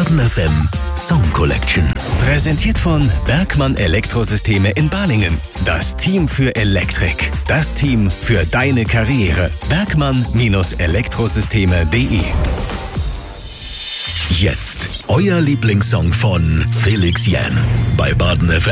Baden FM Song Collection. Präsentiert von Bergmann Elektrosysteme in Balingen. Das Team für Elektrik. Das Team für deine Karriere. Bergmann-Elektrosysteme.de. Jetzt euer Lieblingssong von Felix Jähn bei Baden FM.